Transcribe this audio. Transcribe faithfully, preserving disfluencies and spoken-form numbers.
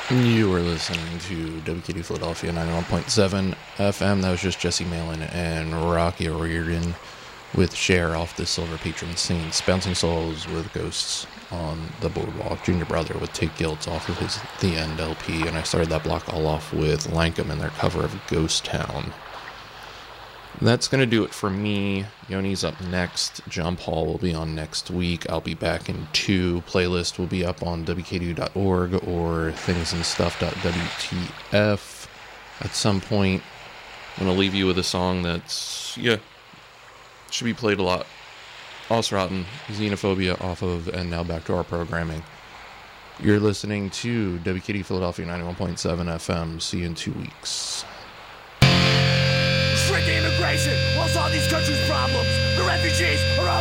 You were listening to W K D Philadelphia ninety-one point seven F M. That was just Jesse Malin and Rocky O'Riordan with Cher off the Silver Patron Saints. Bouncing Souls with Ghosts on the Boardwalk. Junior Brother with Take Guilt off of his The End L P. And I started that block all off with Lankum and their cover of Ghost Town. That's going to do it for me. Yoni's up next. Jump Hall will be on next week. I'll be back in two. Playlist will be up on W K D U dot org or thingsandstuff dot W T F at some point. I'm going to leave you with a song that's, yeah, should be played a lot. Ausrotten, Xenophobia off of And Now Back to Our Programming. You're listening to W K D Philadelphia ninety-one point seven F M. See you in two weeks. Shrink the immigration, while solve these countries' problems. The refugees